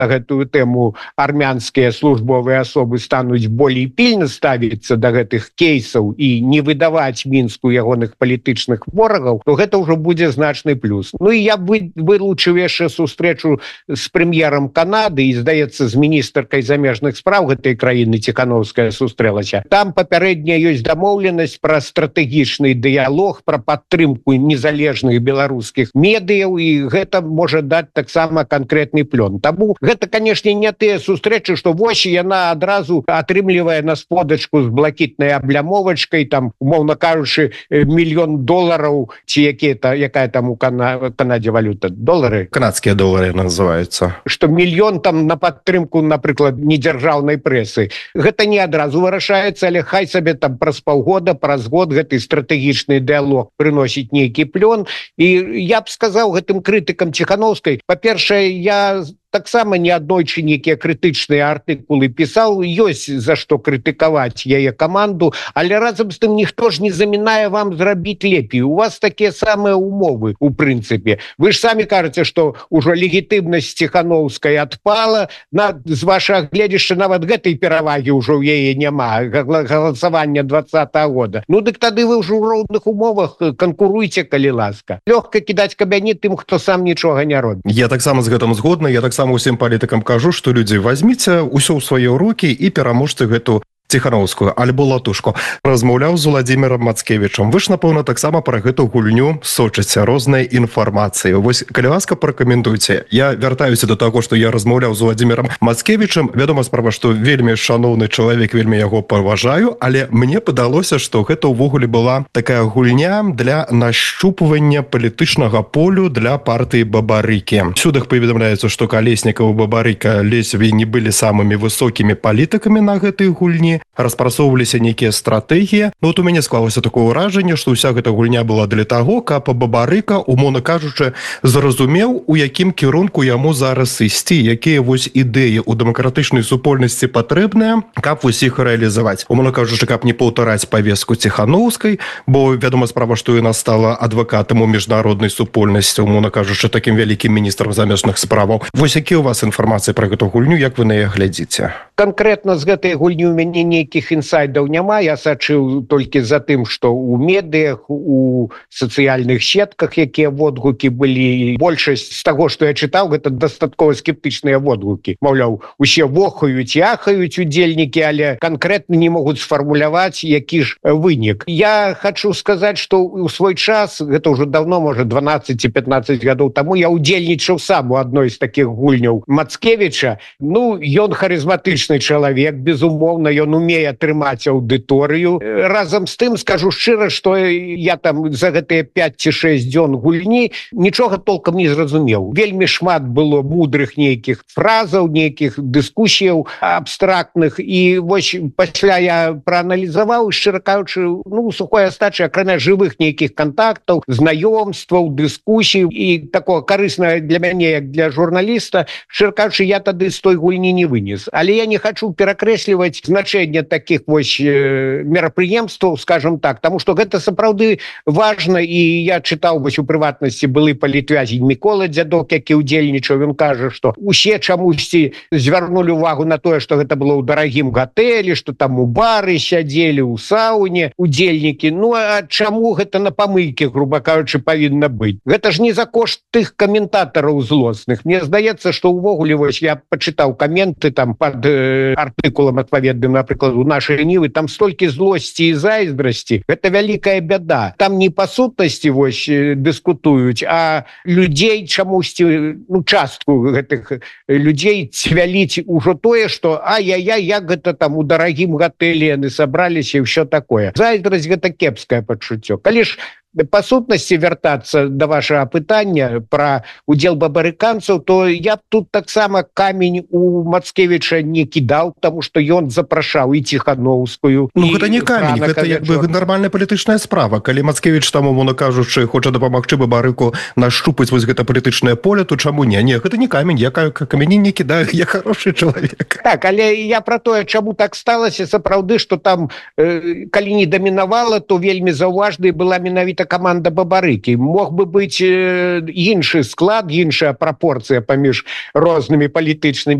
гэтую тэму армянскія службовыя асобы стануць болей пільна ставіцца да гэтых кейсаў і не выдаваць Мінску ягоных палітычных ворагаў, то гэта ўжо будзе значны плюс. Ну і я вылучыў яшчэ сустрэчу з прэм'ерам Канады і, здаецца, з міністркай замежных спраў гэтай краіны Ціхановская сустрэлася. Там папярэдняя ёсць дамоўленасць пра стратэгічны дыялог, пра падтрымку незалежных беларускіх медыяў, і гэта можа даць таксама канкрэтны плён. Таму гэта, канешне, не тыя сустрэчы, што вось яна адразу атрымлівае на сподачку з блакітнай аблямовачкай, там, умоўна кажучы, $1 мільён, ці якая там у Канадзе валюта? Долары? Канадскія долары называюцца. Што мільён там на падтрымку, напрыклад, недзяржаўнай прэсы. Гэта не адразу вырашаецца, але хай сабе там праз паўгода, праз год гэты стратэгічны дыялог прыносіць нейкі плён. І я б сказаў гэтым крытыкам Ціхановскай, па-першае, я таксама неаднойчы нейкія крытычныя артыкулы пісаў, ёсць за што крытыкаваць яе каманду, але разам з тым ніхто ж не замінае вам зрабіць лепей. У вас такія самыя умовы, у прынцыпе. Вы ж самі кажаце, што ўжо легітымнасць Ціхановскай адпала, з вашага гледзяшча нават гэтай перавагі ўжо ў яе няма, галасавання 2020 года. Ну дык тады вы ўжо ў роўных умовах канкуруйце, калі ласка. Лёгка кідаць кабяні тым, хто сам нічога не робіць. Я таксама з гэтым згодны, я таксама усім палітыкам кажу, што людзі, вазьміце ўсё ў свае рукі і пераможце гэту Ціхановскую альбо латушку. Размаўляў з Владзімірам Мацкевічам. Вы ж, напэўна, таксама пра гэту гульню сочыце рознай інфармацыі. Вось, калі ласка, парэкамендуйце. Я вяртаюся да таго, што я размаўляў з Владзімірам Мацкевічам. Вядома справа, што вельмі шаноўны чалавек, вельмі яго паважаю, але мне падалося, што гэта ўвогуле была такая гульня для нащупвання палітычнага полю для партыі Бабарыкі. Сюдах паведамляецца, што Калеснікаў і Бабарыка ледзьве не былі самымі высокімі палітыкамі на гэтай гульні, распрацоўваліся нейкія стратэгіі. Ну, вот у мяне склалася такое ўражанне, што ўся гэта гульня была для таго, каб Бабарыка, умоўна кажучы, зразумеў, у якім кірунку яму зараз ісці, якія вось ідэі ў дэмакратычнай супольнасці патрэбныя, каб вось іх рэалізаваць. Умоўна кажучы, каб не паўтараць павестку Ціхановскай, бо, вядома справа, што яна стала адвакатам у міжнароднай супольнасці, умоўна кажучы, такім вялікім міністрам замежных справаў. Вось якія ў вас інфармацыі пра гэту гульню, як вы на яе глядзіце? Канкрэтна з гэтай гульні ў мяне нейкіх інсайдаў няма, я сачыў толькі за тым, што ў медыях, у сацыяльных сетках, якія водгукі былі. Большасць з таго, што я чытаў, гэта дастаткова скептычныя водгукі. Маўляў, усе вохаюць і ахаюць удзельнікі, але канкрэтна не могуць сфармуляваць, які ж вынік. Я хачу сказаць, што ў свой час, гэта ўжо даўно, можа, 12 ці 15 гадоў таму, я удзельнічаў сам у адной з такіх гульняў Мацкевіча. Ну, ён харызматычны чалавек, безумоўна, ён умее атрымаць аўдыторыю. Разам з тым скажу шчыра, што я там за гэтыя 5 ці 6 дзён гульні нічога толкам не зразумеў. Вельмі шмат было мудрых нейкіх фразаў, нейкіх дыскусіяў абстрактных, і вось пасля я прааналізаваў, шчыра кажучы, ну, сухой астачы, акрамя жывых нейкіх кантактаў, знаёмстваў, дыскусій і такого карыснага для мяне, як для журналіста, шчыра кажучы, я тады з той гульні не вынес. Але я не хачу перакрэсліваць значэнне таких вось мерапрыемстваў, скажем так, таму што гэта сапраўды важна, і я чытаў вось у прыватнасці былы палітвязень Мікола Дзядок, які удзельнічаў, ён кажа, што усе чамусьці звярнулі увагу на тое, што гэта было ў дарагім гатэлі, што там у бары сядзелі, у сауне удзельнікі. Ну, а чаму гэта на памылкі, груба кажучы, павінна быць? Гэта ж не за кошт тых каментатараў злосных. Мне здаецца, што ўвогуле вось я пачытаў каменты там пад артыкулам адпаведным, напрыклад, у нашай нівы, там столькі злосці і зайздрасці. Гэта вялікая бяда. Там не па сутнасці вось дыскутуюць, а людзей чамусьці, ну, частку гэтых людзей цвяліць ужо тое, што ай-яй-яй, як гэта там у дарагім гатэлі яны сабраліся і ўсё такое. Зайздрасць — гэта кепскае пачуццё. Калі ж па сутнасці вяртацца да вашага пытання пра удзел бабарыканцаў, то я б тут таксама камень у Мацкевіча не кідаў, таму што ён запрашаў і Ціхановскую. Ну, гэта не камень, гэта як бы нармальная палітычная справа. Калі Мацкевіч там, умоўна кажучы, хоча дапамагчы Бабарыку нашчупаць вось гэта палітычнае поле, то чаму не? Не, гэта не камень, я камяні не кідаю, я хорошы чалавек. Так, але я пра тое, чаму так сталася, сапраўды, што там, калі не дамінавала, то вельмі заўважнай была менавіта гэта команда Бабарыкі. Мог бы быць іншы склад, іншая прапорцыя паміж рознымі палітычнымі